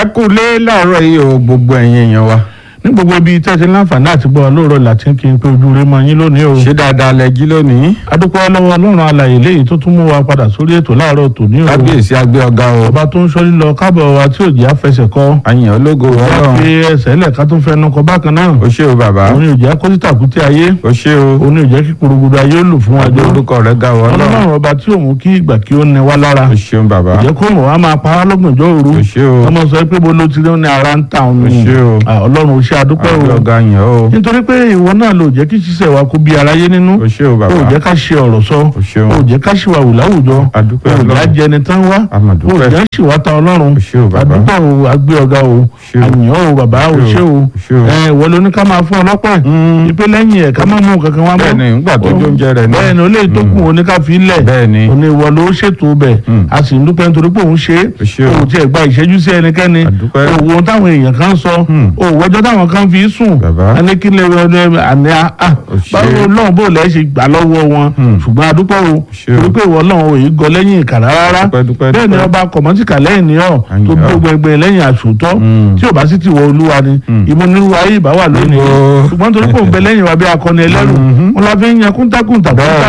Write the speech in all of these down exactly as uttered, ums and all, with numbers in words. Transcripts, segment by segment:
ẹ kú lé láàárọ̀ yìí o gbogbo ẹ̀yin èèyàn wa ní gbogbo ibi tẹ́tí láǹfààní àti gbọ́ lóòrọ̀ láti kí n pé ojú rẹ mọ yín lónìí o. ṣé dáadáa lẹ jí lónìí. adúpẹ́ lọ́wọ́ ọlọ́run alààyè léyìí tó tún mú wa padà sórí ètò láàárọ̀ tòní o. kábíyèsí agbé ọ̀gá o. ọba tó ń sọ lílọ kábọ̀ wa tí òjì àfẹsẹ̀ kọ. àyàn ológo ọlọ́run. fi ẹsẹ̀ lẹ̀ ká tó fẹnu kọ bákan náà. o ṣé o bàbá. òun ni òjì akọ́sítàkùtì ayé. o ṣé o. òun ni òjì kí kúrúgudu ayé ó lò fún wa jọ. orúkọ rẹ ga wọ ọlọ́run. ọlọ́run ọba tí òun kí ìgbà kí ó ní wá lára. o ṣé o bàbá. òjẹ́ kó mọ̀ wá máa pa á lọ́gbọ̀njọ́ òru. o ṣé o. ọmọ sọ pé bolo ti ní ara ń ta òun. o ṣé o. ọlọ́run ò ṣe adúpẹ́ o. ọ̀gá yẹn o. nítorí pé ìwọ náà ló jẹ́ kí ṣiṣẹ́ wa kó bí aráyé nínú. o ṣé o bàbá. ó jẹ́ ká ṣe ọ̀rọ̀ sọ. o ṣé o. ó jẹ́ ká ṣìwà wù láwùjọ. adúpẹ́ ó jẹ́ jẹni tán wá. àmàdúpẹ́. ó jẹ́ ṣìwà ta ọlọ́run. o ṣé o bàbá. àdúgbò o agbé ọ̀gá o. ṣé o. àyàn o bàbá o ṣé o. ṣé o. ẹ ìwọ ló ní ká máa fún ọlọ́pàá. ìpè lẹ́yìn ẹ̀ ká má mú kankan wá mọ́. bẹ́ẹ̀ni ńgbà tó jó oúnjẹ rẹ̀ ní. bẹ́ẹ̀ni ó lè tó kù ó ní ká fi lẹ̀. bẹ́ẹ̀ni. ó ní ìwọ ló ṣètò bẹ̀. a sì ń dúpẹ́ nítorí pé òun ṣe o ṣé o. òun tiẹ̀ gba ìṣẹ́jú sí ẹnikẹ́ni. àdúpẹ́. òwò táwọn èèyàn kan sọ. òwò ẹjọ́ táwọn kan fi sùn. bàbá. ẹni kí lè àní à báwo lọ́hùn bó lẹ́ ṣe gbà lọ́wọ́ wọn ṣùgbọ́n adúpẹ́ o torí pé ìwọ lọ́hùn òye gọ lẹ́yìn ìkàrà rárá bẹ́ẹ̀ ni ọba kọ̀mọ́tìkà lẹ́yìn ní ọ̀ tó gbogbo ẹgbẹ́ lẹ́yìn àṣòótọ́ tí ò bá sì ti wọ olúwa ni ìmúnirúwa yìí bá wà lónìí ṣùgbọ́n torí pé òun bẹ lẹ́yìn wa bí akọni ẹlẹ́rù wọn la fi ń yan kúntakùntà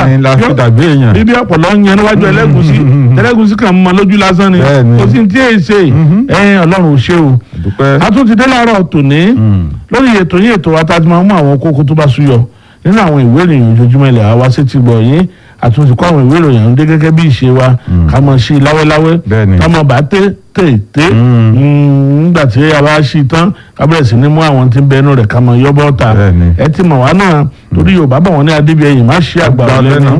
kúntà bíbí ọ̀pọ̀lọ́ ń yan níwájú ẹlẹ́gùsí ẹlẹ́gùsí kan mọ lójú lásán ni kò sí tí èyí ṣe ọlọ́run ò ṣe o a tún ti dé láàárọ̀ tòní lórí ètò yìí ètò wa tá a ti máa mú àwọn kókó tó bá súyọ nínú àwọn ìwé ìròyìn ojoojúmọ́ ilẹ̀ àwa sí ti gbọ̀ yín àtúntò kó àwọn ìwé ìròyìn ọ̀hún dé gẹ́gẹ́ bí ìṣe wa ká mọ̀ sí láwẹ́láwẹ́ ká mọ̀ bá té tètè nígbà tí a bá ṣí tán ká bẹ̀rẹ̀ sí ní mú àwọn tí ń bẹnu rẹ̀ ká mọ̀ yọ́bọ̀ ta ẹ ti mọ̀ wá náà torí Yorùbá bọ̀ wọ́n ní adébíyẹ̀yìn má ṣe àgbà lẹ́nu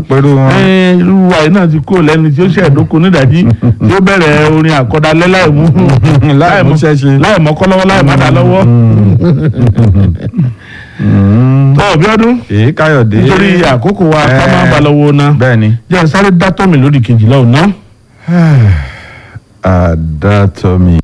irú wa yìí náà ti kó lẹ́ni tí ó ṣe ẹ̀dókun nídàájí tí ó bẹ̀rẹ̀ orin àkọ́dálẹ́ láìmú láìmọ́kọ́ lọ́wọ́ láìmọ́dá lọ́wọ́ tọ́ bí ọdún èyí káyọ̀dé nítorí àkókò wa ká máa bá lọ́wọ́ ná bẹ́ẹ̀ni jẹ́ sáré dátọ́ mi lórí kejìlá ọ̀nà. àdátọ́ mi.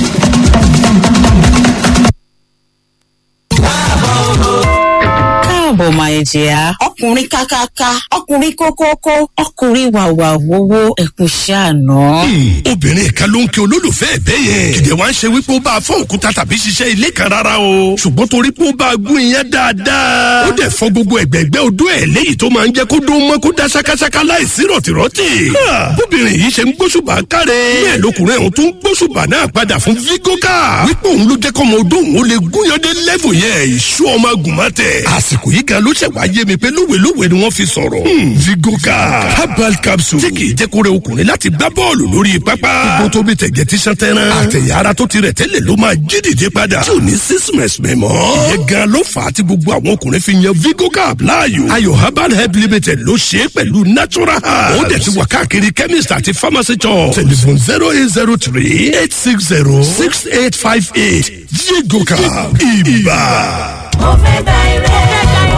káàbọ̀ máa jẹ́ ọkùnrin kákáká ọkùnrin kókókó ọkùnrin wàwà wowó ẹkùn ṣàánú. obìnrin kan ló ń kí olólùfẹ́ ẹ̀ bẹ́ẹ̀ yẹn kìdẹ̀ wá ń ṣe wípé ó bá a fọ́ òkúta tàbí ṣiṣẹ́ ilé kan rárá o ṣùgbọ́n torí pé ó bá a gún iyán dáadáa ó dẹ̀ fọ́ gbogbo ẹ̀gbẹ́gbẹ́ odó ẹ̀ léyìí tó máa ń jẹ́ kó dún mọ́ kó dá ṣákáṣáká láìsí rọ̀tìrọ̀tì. bóbìnrin yìí ṣe ń gbóṣùbà káre bẹ́ẹ̀ lọkùnrin ọ̀hún tó ń gbóṣùbà náà padà fún vigoka wípé òun ló jẹ́ kọ́mọ odó òun ó lè gúnyandé lẹ́fù yẹn ìṣú ọmọ agùnmọ́tẹ̀ àsìkò yìí gan ló ṣẹ̀ wá yé mi pé lówelówe ni wọ́n fi sọ̀rọ̀. vigoka herbal capsule tí kìí jẹ́ kó rẹ ọkùnrin láti gbá bọ́ọ̀lù lórí pápá. gbogbo tó bí tẹ̀gẹ̀ tí sàn tẹ́rán. àtẹ̀yà ara tó ti rẹ̀ tẹ́lẹ̀ ló máa jí dìde padà. tí ò ní sísìmẹ̀sì mẹ́mọ́. ìyẹn gan ló fà á tí gbogbo àwọn ọkùnrin fi yan vigoka láàyò. ayò herbal help limited ló ṣe é pẹ̀lú natural herbs. ó dẹ̀ ti wà káàkiri chemist àti pharmacy shop. telephone zero eight zero three eight six zero six eight five eight vigoka ibà. mo fẹ́ gba ire mo fẹ́ gba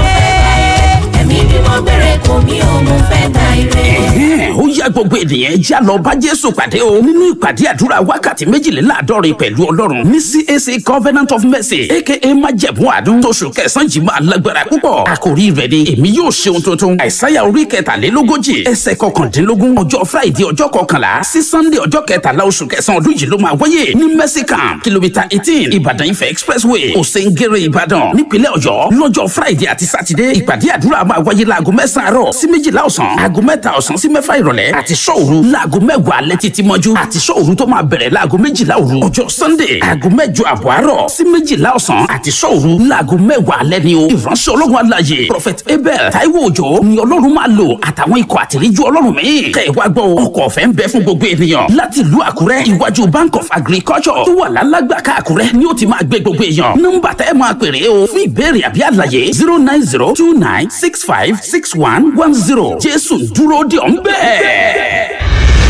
ire ẹ̀mí bí mo gbére kò mí ò mo fẹ́ gba ire. ó yá gbogbo ènìyàn já lọ bá Jésù pàdé o nínú ìpàdé àdúrà wákàtí méjìléláàádọ́rin pẹ̀lú Ọlọ́run ní C A C Covenant of Mercy aka májẹ̀mú àdún tóṣù kẹsàn-án jì máa lágbára púpọ̀ àkòrí rẹ̀ ni èmi yóò ṣe ohun tuntun àìsáyà orí kẹtàlélógójì ẹsẹ̀ kọkàndínlógún ọjọ́ Friday ọjọ́ kọkànlá sí Sunday ọjọ́ kẹtàlá oṣù kẹsàn-án ọdún yìí ló máa wáyé ní Mercy Camp kìlómítà eighteen Ìbàdàn Ifẹ̀ expressway òsèǹgẹ̀rẹ̀ Ìbàdàn nípínlẹ̀ Ọ̀yọ́ lọ́jọ́ Friday àti Saturday ìpàdé àdúrà máa wáyé láago mẹ́sàn-án àárọ̀ sí méjìlá ọ̀sán aago mẹ́ta ọ̀sán sí mẹ́fà ìrọ̀lẹ́ àti ṣọ́òru láago mẹ́wàá alẹ́ títí mọ́jú àti ṣọ́òru tó máa bẹ̀rẹ̀ láago méjìlá òru ọjọ́ Sunday aago mẹ́jọ àbọ̀ àárọ̀ sí méjìlá ọ̀sán àti ṣọ́òru láago mẹ́wàá alẹ́ ni o ìránṣẹ́ Ọlọ́run alààyè Prophet Abel Taiwo Òjó ni Ọlọ́run máa lò àtàwọn ikọ̀ àtìríjú Ọlọ́run míì kẹ́ ẹ wá gbọ́ ọkọ̀ ọ̀fẹ́ ń bẹ fún gbogbo ènìyàn láti ìlú Àkúrẹ́ iwájú Bank of Agriculture tó wà lálágbàká Àkúrẹ́ ni ó ti máa gbé gbogbo èèyàn nọ́mbà tẹ́ ẹ máa pèrè o fún ìbéèrè àbí àlàyé zero nine zero two nine six five six one one zero Jésù dúró dè ọ́ ń bẹ́ẹ̀.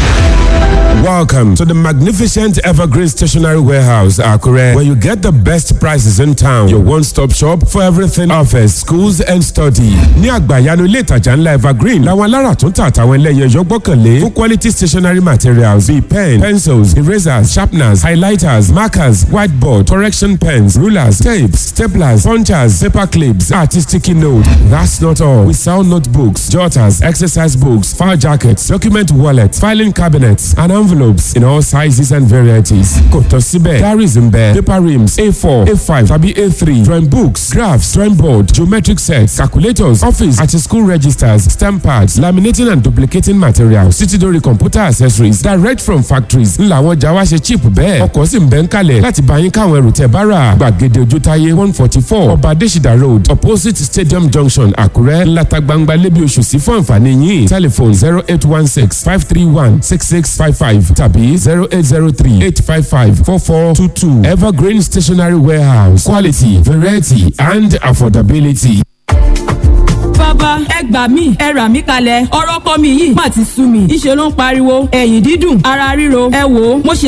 Welcome to the magnificent Evergreen Stationery Warehouse, Akure, where you get the best prices in town. Your one-stop shop for everything office, schools and study. Ní àgbàyanu ilé ìtajà ńlá Evergreen, làwọn alára tó ń tà àtàwọn ẹlẹ́yẹ yọ gbọ́kànlé fún quality stationery materials bíi pen, pencils, erasers, sharpeners, highlighters, markers, whiteboard, correction pens, rulers, tapes, staplers, punchers, paper clips, àti sticky note. That's not all. We sell notebooks, jotters, exercise books, file jackets, document wallets, filing cabinets, and envelopes in all sizes and varieties. Kò tán síbẹ̀, diaries ń bẹ, paper rims A four, A five tàbí A three, drawing books, graphs, drawing board, geometric sets, calculators, office àti school registers, stamp pads, laminating and duplicating materials, títí dórí computer accessories direct from factories. Ńlá àwọn ọjà wa ṣe cheap bẹ́ẹ̀. Ọkọ̀ sì ń bẹ ń kalẹ̀ láti bá yín káwọn ẹrù tẹ́ bá rà. Gbàgede Ojútáyé one forty four Ọba Adésìdá road opposite Stadium Junction Àkúrẹ́. Ńláta gbangba lébi oṣù sí fún àǹfààní yín. Telephone zero eight one six five three one six six five five tàbí zero eight zero three eight five five four four two two. Evergreen Stationery Warehouse. Quality, variety and affordability. Bàbá ẹ gbà mí ẹ rà mí kalẹ̀ ọ̀rọ̀ kọ́ mi yìí má ti sú mi ìṣe ló ń pariwo ẹ̀yìn dídùn ara ríro ẹ wò ó mo ṣe